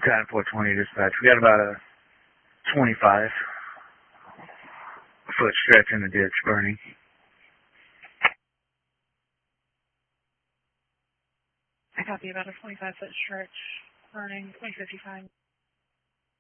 10 420 dispatch. We got about a 25-foot stretch in the ditch burning. I copy about a 25-foot stretch burning, 2055.